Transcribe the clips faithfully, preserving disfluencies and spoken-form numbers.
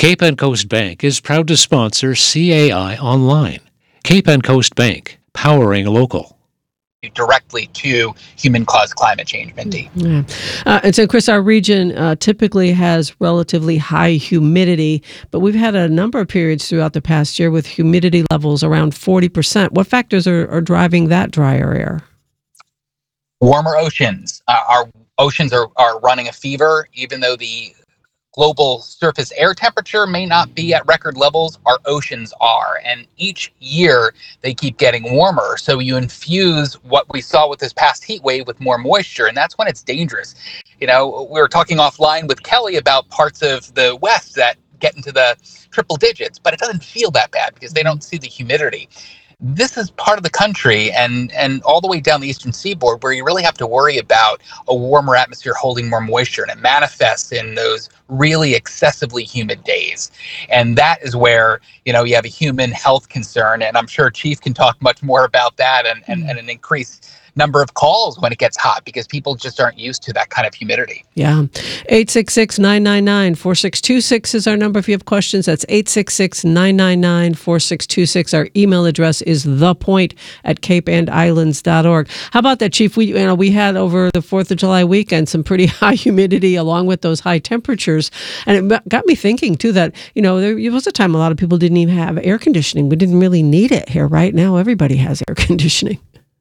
Cape and Coast Bank is proud to sponsor C A I Online. Cape and Coast Bank, powering local. Directly to human-caused climate change, Mindy. Yeah. Uh, and so, Chris, our region uh, typically has relatively high humidity, but we've had a number of periods throughout the past year with humidity levels around forty percent. What factors are, are driving that drier air? Warmer oceans. Uh, our oceans are, are running a fever, even though the global surface air temperature may not be at record levels, our oceans are. And each year they keep getting warmer. So you infuse what we saw with this past heat wave with more moisture, and that's when it's dangerous. You know, we were talking offline with Kelly about parts of the West that get into the triple digits, but it doesn't feel that bad because they don't see the humidity. This is part of the country and, and all the way down the eastern seaboard where you really have to worry about a warmer atmosphere holding more moisture, and it manifests in those really excessively humid days. And that is where, you know, you have a human health concern. And I'm sure Chief can talk much more about that and, and, and an increased number of calls when it gets hot because people just aren't used to that kind of humidity. Yeah. eight six six, nine nine nine, four six two six is our number if you have questions. That's eight six six, nine nine nine, four six two six. Our email address is thepoint at cape and islands dot org. How about that, Chief? We, you know, we had over the fourth of July weekend some pretty high humidity along with those high temperatures. And it got me thinking, too, that, you know, there was a time a lot of people didn't even have air conditioning. We didn't really need it here. Right now, everybody has air conditioning.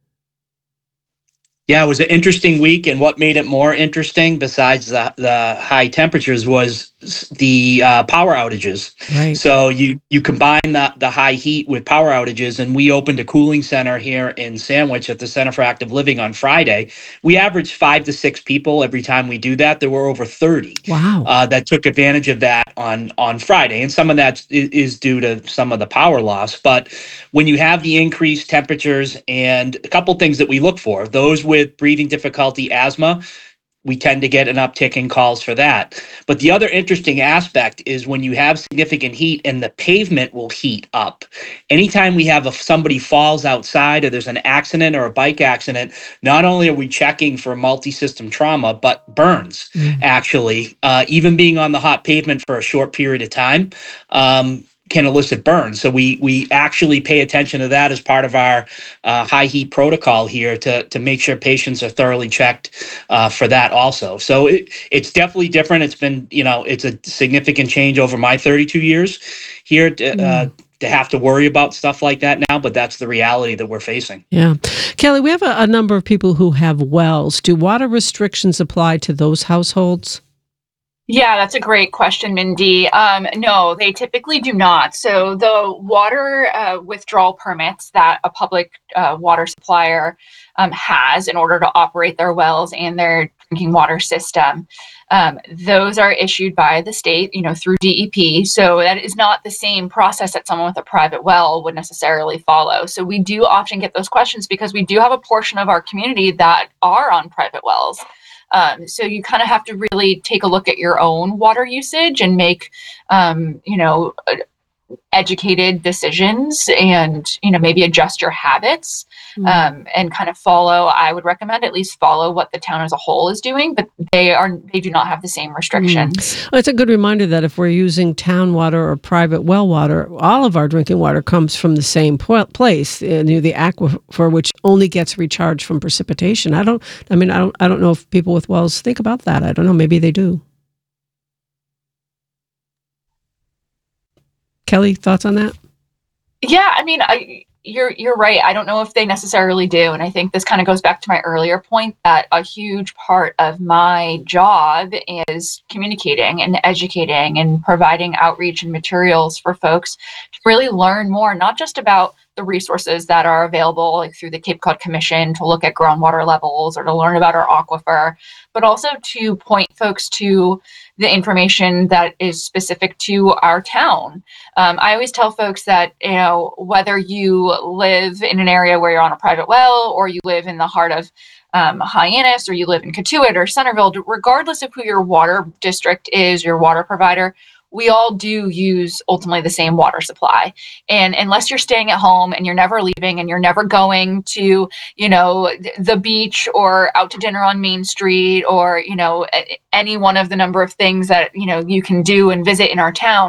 Yeah, it was an interesting week, and what made it more interesting, besides the the high temperatures, was the uh, power outages. Right. So you you combine the, the high heat with power outages, and we opened a cooling center here in Sandwich at the Center for Active Living on Friday. We averaged five to six people every time we do that. There were over thirty wow. uh, that took advantage of that on, on Friday, and some of that is due to some of the power loss. But when you have the increased temperatures, and a couple things that we look for, those with breathing difficulty, asthma, we tend to get an uptick in calls for that. But the other interesting aspect is when you have significant heat and the pavement will heat up. Anytime we have a, somebody falls outside or there's an accident or a bike accident, not only are we checking for multi-system trauma, but burns, mm. actually, uh, even being on the hot pavement for a short period of time. Um, can elicit burns. So we we actually pay attention to that as part of our uh, high heat protocol here to to make sure patients are thoroughly checked uh, for that also. So it, it's definitely different. It's been, you know, it's a significant change over my thirty-two years here to, mm. uh, to have to worry about stuff like that now, but that's the reality that we're facing. Yeah. Kelly, we have a, a number of people who have wells. Do water restrictions apply to those households? Yeah, that's a great question, Mindy. Um, no, they typically do not. So the water uh, withdrawal permits that a public uh, water supplier um, has in order to operate their wells and their drinking water system, um, those are issued by the state, you know, through D E P. So that is not the same process that someone with a private well would necessarily follow. So we do often get those questions because we do have a portion of our community that are on private wells. Um, so you kind of have to really take a look at your own water usage and make, um, you know, educated decisions and, you know, maybe adjust your habits um, mm. and kind of follow. I would recommend at least follow what the town as a whole is doing, but they are they do not have the same restrictions. Mm. Well, it's a good reminder that if we're using town water or private well water, all of our drinking water comes from the same po- place, uh, near the aquifer, which only gets recharged from precipitation. I don't. I mean, I don't. I don't know if people with wells think about that. I don't know. Maybe they do. Kelly, thoughts on that? Yeah, I mean, I, you're you're right. I don't know if they necessarily do. And I think this kind of goes back to my earlier point that a huge part of my job is communicating and educating and providing outreach and materials for folks to really learn more, not just about the resources that are available, like through the Cape Cod Commission to look at groundwater levels or to learn about our aquifer, but also to point folks to the information that is specific to our town. Um, I always tell folks that, you know, whether you live in an area where you're on a private well or you live in the heart of um, Hyannis or you live in Cotuit or Centerville, regardless of who your water district is, your water provider, we all do use ultimately the same water supply. And unless you're staying at home and you're never leaving and you're never going to, you know, the beach or out to dinner on Main Street or, you know, any one of the number of things that, you know, you can do and visit in our town,